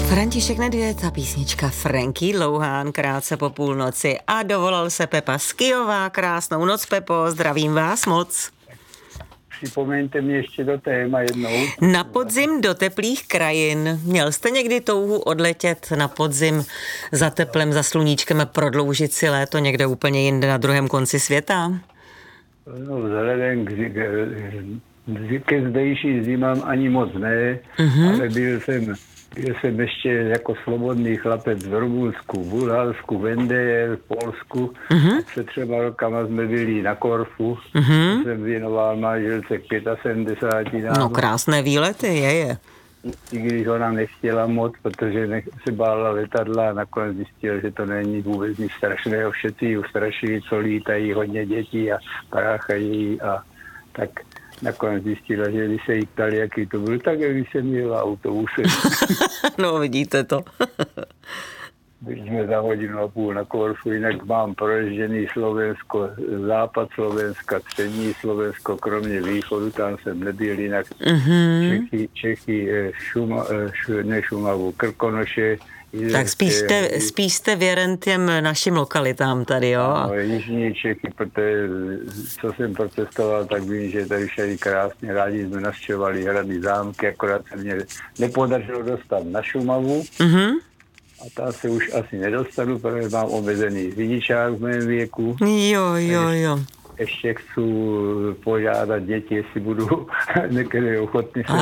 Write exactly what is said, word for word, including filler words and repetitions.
František Nedvěd a písnička Franky Louhán krátce po půlnoci a dovolal se Pepa z Kyjova. Krásnou noc, Pepo, zdravím vás moc. Připomeňte mě ještě do téma jednou. Na podzim do teplých krajin. Měl jste někdy touhu odletět na podzim za teplem, za sluníčkem a prodloužit si léto někde úplně jinde na druhém konci světa? No, vzhledem k, k, ke zdejší zimám ani moc ne, uh-huh. ale byl jsem, byl jsem ještě jako slobodný chlapec v Rumunsku, v Bulharsku, v N D R, v Polsku. Uh-huh. Před třema rokama jsme byli na Korfu. Uh-huh. Jsem věnoval manželce k sedmdesáti pěti. No krásné výlety, je je. I když ona nechtěla moc, protože nech, se bála letadla a nakonec zjistil, že to není vůbec nic strašného. Všetci ji ustrašili, co lítají, hodně dětí a paráchají a tak nakonec zjistila, že když se jí ptali, jaký to byl, tak když jsem jela autobusem. No vidíte to. Byli jsme za hodinu a půl na Korfu, jinak mám proježděný Slovensko, západ Slovenska, střední Slovensko, kromě východu, tam jsem nebyl, jinak mm-hmm. Čechy, Čechy šuma, š, ne Šumavu, Krkonoše. Tak spíš jste, spíš jste věren těm našim lokalitám tady, jo? No, jižní Čechy, protože co jsem procestoval, tak vím, že tady všady krásně, rádi jsme navštěvovali hrady, zámky, akorát se mě nepodařilo dostat na Šumavu. Mm-hmm. A tam se už asi nedostanu, protože mám omezený řidičák v mém věku. Jo, jo, jo. Ještě chci požádat děti, jestli budu někde ochotný se